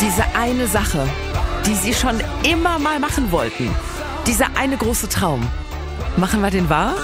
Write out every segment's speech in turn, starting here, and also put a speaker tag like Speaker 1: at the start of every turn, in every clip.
Speaker 1: Diese eine Sache, die Sie schon immer mal machen wollten. Dieser eine große Traum. Machen wir den wahr?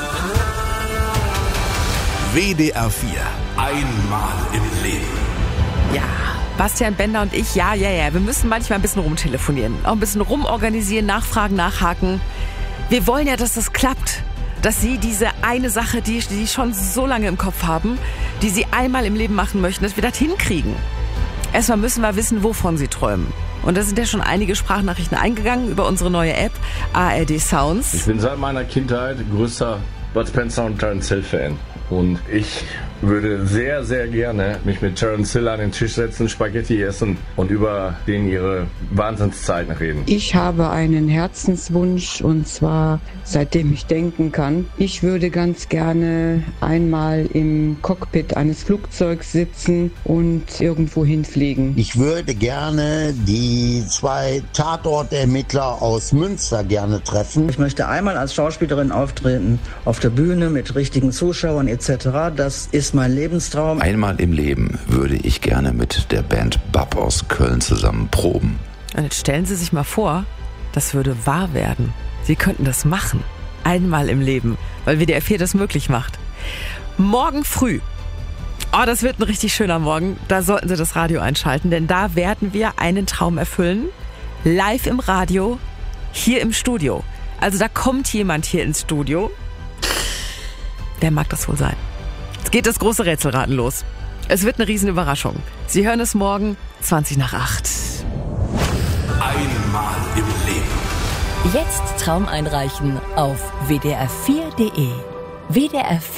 Speaker 2: WDR 4. Einmal im Leben.
Speaker 1: Ja, Bastian Bender und ich, ja. Wir müssen manchmal ein bisschen rumtelefonieren. Auch ein bisschen rumorganisieren, nachfragen, nachhaken. Wir wollen ja, dass das klappt. Dass Sie diese eine Sache, die Sie schon so lange im Kopf haben, die Sie einmal im Leben machen möchten, dass wir das hinkriegen. Erstmal müssen wir wissen, wovon Sie träumen. Und da sind ja schon einige Sprachnachrichten eingegangen über unsere neue App, ARD Sounds.
Speaker 3: Ich bin seit meiner Kindheit größter Bud Spencer und Terence Hill Fan. Und ich würde sehr, sehr gerne mich mit Terence Hill an den Tisch setzen, Spaghetti essen und über denen ihre Wahnsinnszeiten reden.
Speaker 4: Ich habe einen Herzenswunsch, und zwar seitdem ich denken kann. Ich würde ganz gerne einmal im Cockpit eines Flugzeugs sitzen und irgendwo hinfliegen.
Speaker 5: Ich würde gerne die 2 Tatortermittler aus Münster gerne treffen.
Speaker 6: Ich möchte einmal als Schauspielerin auftreten, auf der Bühne mit richtigen Zuschauern etc. Das ist mein Lebenstraum.
Speaker 7: Einmal im Leben würde ich gerne mit der Band Bab aus Köln zusammen proben.
Speaker 1: Und jetzt stellen Sie sich mal vor, das würde wahr werden. Sie könnten das machen. Einmal im Leben, weil WDR 4 das möglich macht. Morgen früh. Oh, das wird ein richtig schöner Morgen. Da sollten Sie das Radio einschalten, denn da werden wir einen Traum erfüllen. Live im Radio, hier im Studio. Also da kommt jemand hier ins Studio. Wer mag das wohl sein? Jetzt geht das große Rätselraten los. Es wird eine riesen Überraschung. Sie hören es morgen 20:08.
Speaker 2: Einmal im Leben.
Speaker 8: Jetzt Traum einreichen auf wdr4.de. WDR 4